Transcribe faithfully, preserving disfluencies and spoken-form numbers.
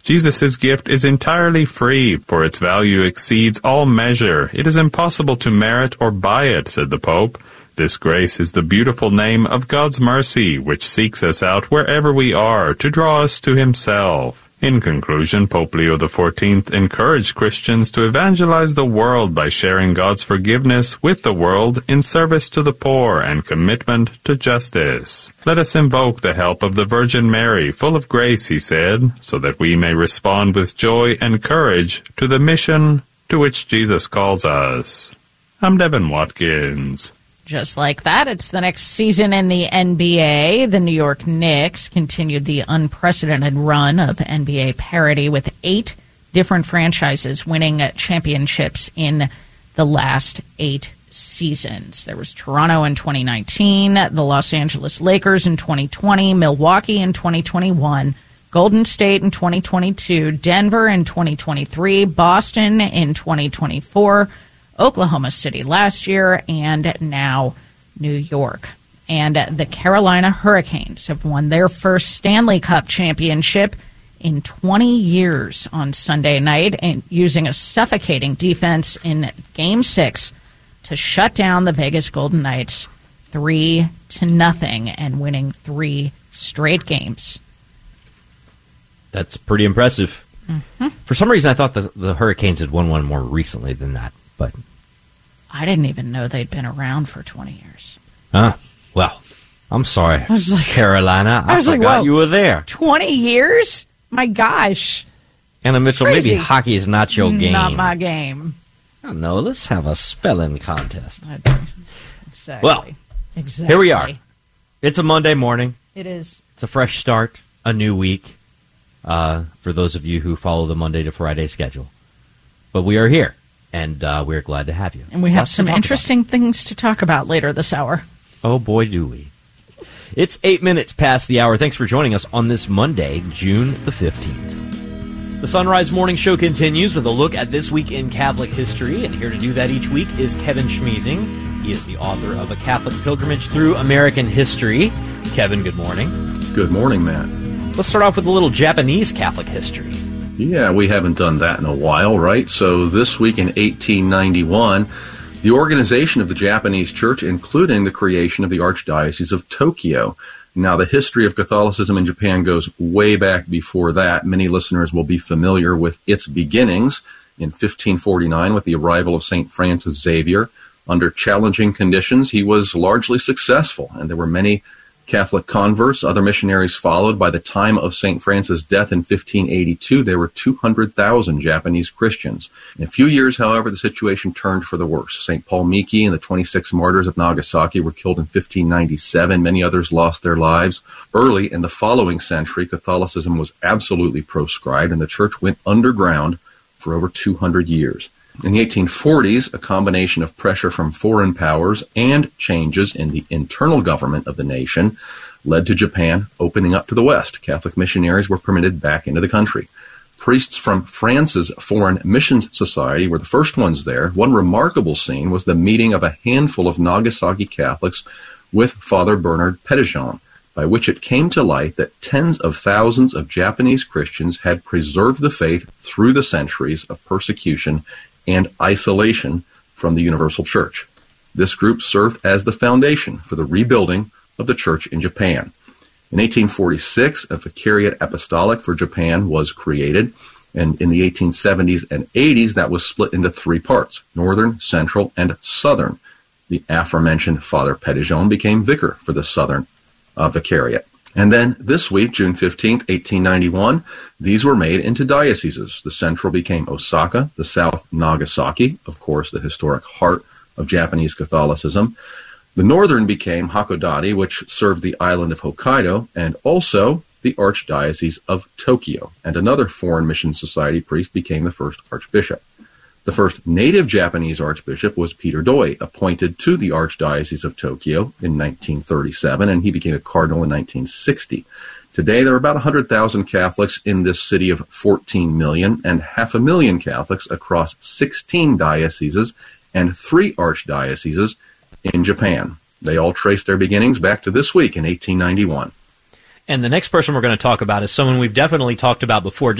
Jesus' gift is entirely free, for its value exceeds all measure. It is impossible to merit or buy it, said the Pope. This grace is the beautiful name of God's mercy, which seeks us out wherever we are to draw us to himself. In conclusion, Pope Leo the fourteenth encouraged Christians to evangelize the world by sharing God's forgiveness with the world in service to the poor and commitment to justice. Let us invoke the help of the Virgin Mary, full of grace, he said, so that we may respond with joy and courage to the mission to which Jesus calls us. I'm Devin Watkins. Just like that, it's the next season in the N B A. The New York Knicks continued the unprecedented run of N B A parity with eight different franchises winning championships in the last eight seasons. There was Toronto in twenty nineteen, the Los Angeles Lakers in twenty twenty, Milwaukee in twenty twenty-one, Golden State in twenty twenty-two, Denver in twenty twenty-three, Boston in twenty twenty-four, Oklahoma City last year, and now New York. And the Carolina Hurricanes have won their first Stanley Cup championship in twenty years on Sunday night, and using a suffocating defense in Game six to shut down the Vegas Golden Knights three to nothing and winning three straight games. That's pretty impressive. Mm-hmm. For some reason, I thought the, the Hurricanes had won one more recently than that, but I didn't even know they'd been around for twenty years. Huh? Well, I'm sorry, I was like, Carolina. I, I was forgot like, whoa, you were there. twenty years? My gosh. Anna Mitchell, Crazy. maybe hockey is not your game. Not my game. I don't know. Let's have a spelling contest. Exactly. Well, exactly. Here we are. It's a Monday morning. It is. It's a fresh start, a new week, uh, for those of you who follow the Monday to Friday schedule. But we are here, and uh, we're glad to have you. And we have Lots to some talk interesting things to talk about later this hour. Oh, boy, do we. It's eight minutes past the hour. Thanks for joining us on this Monday, June the fifteenth. The Sunrise Morning Show continues with a look at this week in Catholic history, and here to do that each week is Kevin Schmeezing. He is the author of A Catholic Pilgrimage Through American History. Kevin, good morning. Good morning, Matt. Let's start off with a little Japanese Catholic history. Yeah, we haven't done that in a while, right? So this week in eighteen ninety-one, the organization of the Japanese Church, including the creation of the Archdiocese of Tokyo. Now, the history of Catholicism in Japan goes way back before that. Many listeners will be familiar with its beginnings in fifteen forty-nine with the arrival of Saint Francis Xavier. Under challenging conditions, he was largely successful, and there were many Catholic converts. Other missionaries followed. By the time of Saint Francis' death in fifteen eighty-two, there were two hundred thousand Japanese Christians. In a few years, however, the situation turned for the worse. Saint Paul Miki and the twenty-six martyrs of Nagasaki were killed in fifteen ninety-seven. Many others lost their lives. Early in the following century, Catholicism was absolutely proscribed, and the church went underground for over two hundred years. In the eighteen forties, a combination of pressure from foreign powers and changes in the internal government of the nation led to Japan opening up to the West. Catholic missionaries were permitted back into the country. Priests from France's Foreign Missions Society were the first ones there. One remarkable scene was the meeting of a handful of Nagasaki Catholics with Father Bernard Petitjean, by which it came to light that tens of thousands of Japanese Christians had preserved the faith through the centuries of persecution and isolation from the Universal Church. This group served as the foundation for the rebuilding of the church in Japan. In eighteen forty-six, a Vicariate Apostolic for Japan was created, and in the eighteen seventies and eighties, that was split into three parts, Northern, Central, and Southern. The aforementioned Father Petitjean became vicar for the Southern uh, Vicariate. And then this week, June fifteenth, eighteen ninety-one, these were made into dioceses. The central became Osaka, the south Nagasaki, of course, the historic heart of Japanese Catholicism. The northern became Hakodate, which served the island of Hokkaido, and also the Archdiocese of Tokyo. And another Foreign Mission Society priest became the first archbishop. The first native Japanese archbishop was Peter Doi, appointed to the Archdiocese of Tokyo in nineteen thirty-seven, and he became a cardinal in nineteen sixty. Today, there are about one hundred thousand Catholics in this city of fourteen million, and half a million Catholics across sixteen dioceses and three archdioceses in Japan. They all trace their beginnings back to this week in eighteen ninety-one. And the next person we're going to talk about is someone we've definitely talked about before.